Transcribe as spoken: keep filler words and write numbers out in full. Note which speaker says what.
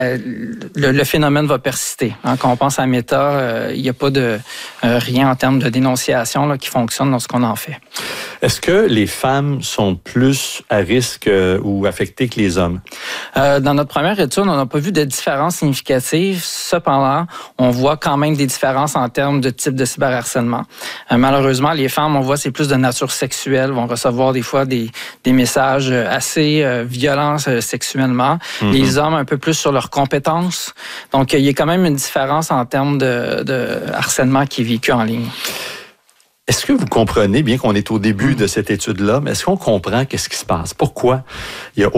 Speaker 1: Euh, le, le phénomène va persister. Hein. Quand on pense à Meta, euh, il n'y a pas de euh, rien en termes de dénonciation là, qui fonctionne lorsqu'on en fait.
Speaker 2: Est-ce que les femmes sont plus à risque euh, ou affectées que les hommes?
Speaker 1: Euh, dans notre première étude, on n'a pas vu de différence significative. Cependant, on voit quand même des différences en termes de type de cyberharcèlement. Euh, malheureusement, les femmes, on voit, c'est plus de nature sexuelle, vont recevoir des fois des, des messages assez euh, violents euh, sexuellement. Mm-hmm. Les hommes, un peu plus sur leurs compétences. Donc, il y a quand même une différence en termes de, de harcèlement qui est vécu en ligne.
Speaker 2: Est-ce que vous comprenez, bien qu'on est au début de cette étude-là, mais est-ce qu'on comprend qu'est-ce qui se passe? Pourquoi il y a